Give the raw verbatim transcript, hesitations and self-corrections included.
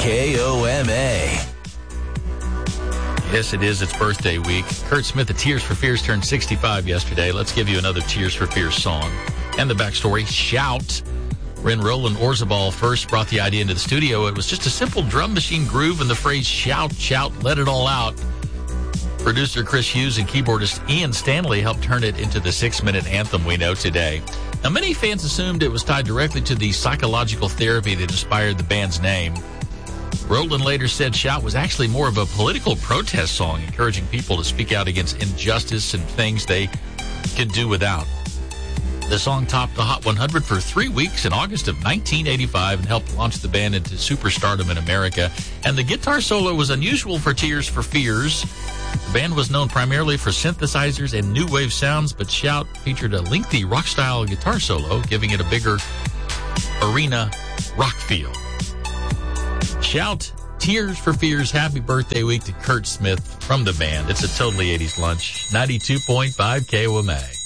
K O M A. Yes, it is. It's birthday week. Kurt Smith of Tears for Fears turned sixty-five yesterday. Let's give you another Tears for Fears song. And the backstory, Shout. When Roland Orzabal first brought the idea into the studio, it was just a simple drum machine groove and the phrase, shout, shout, let it all out. Producer Chris Hughes and keyboardist Ian Stanley helped turn it into the six-minute anthem we know today. Now, many fans assumed it was tied directly to the psychological therapy that inspired the band's name. Roland later said Shout was actually more of a political protest song, encouraging people to speak out against injustice and things they could do without. The song topped the Hot one hundred for three weeks in August of nineteen eighty-five and helped launch the band into superstardom in America. And the guitar solo was unusual for Tears for Fears. The band was known primarily for synthesizers and new wave sounds, but Shout featured a lengthy rock-style guitar solo, giving it a bigger arena rock feel. Shout, Tears for Fears, happy birthday week to Kurt Smith from the band. It's a totally eighties lunch. ninety-two point five K O M A.